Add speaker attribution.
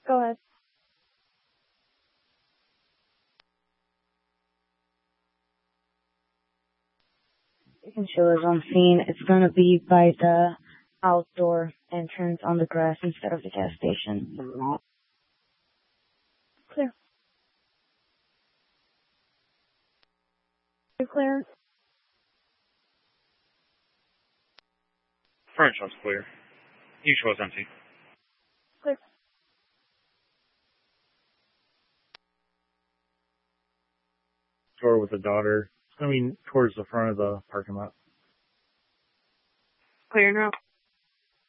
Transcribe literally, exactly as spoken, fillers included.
Speaker 1: Go ahead.
Speaker 2: You can show us on scene. It's going to be by the outdoor entrance on the grass instead of the gas station.
Speaker 1: Clear. You're clear.
Speaker 3: Front shot's clear. East show's empty.
Speaker 1: Clear.
Speaker 4: Door with the daughter. I mean, towards the front of the parking lot.
Speaker 1: Clear now.